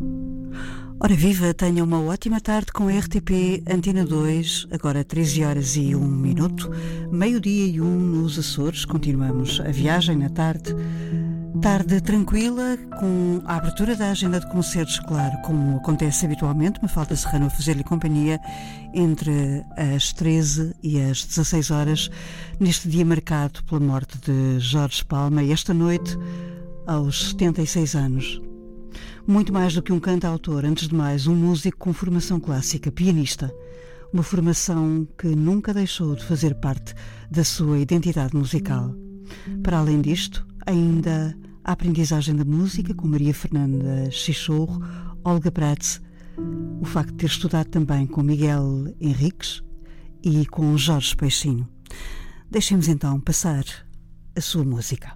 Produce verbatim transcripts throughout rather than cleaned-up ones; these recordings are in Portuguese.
Ora viva, tenha uma ótima tarde com a R T P Antena dois, agora treze horas e um minuto, meio-dia e um nos Açores. Continuamos a viagem na tarde, tarde tranquila, com a abertura da agenda de concertos, claro, como acontece habitualmente. Mafalda Serrano a fazer-lhe companhia entre as treze e as dezasseis horas, neste dia marcado pela morte de Jorge Palma, e esta noite, aos setenta e seis anos. Muito mais do que um cantautor, antes de mais, um músico com formação clássica, pianista. Uma formação que nunca deixou de fazer parte da sua identidade musical. Para além disto, ainda a aprendizagem da música com Maria Fernanda Chichorro, Olga Prats, o facto de ter estudado também com Miguel Henriques e com Jorge Peixinho. Deixemos então passar a sua música.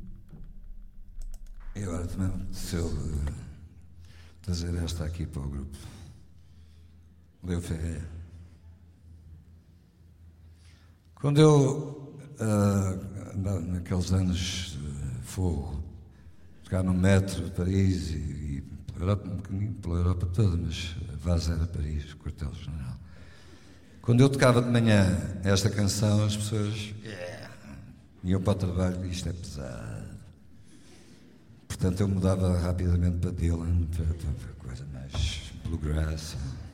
E agora também se eu trazer esta aqui para o grupo. Leo Ferreira. Quando eu uh, naqueles anos de fogo, ficar no metro de Paris e, e pela Europa, um bocadinho pela Europa toda, mas a base era Paris, o quartel-general. Quando eu tocava de manhã esta canção, as pessoas yeah, iam para o trabalho e isto é pesado. Portanto, eu mudava rapidamente para Dylan, para, para, para coisa mais bluegrass.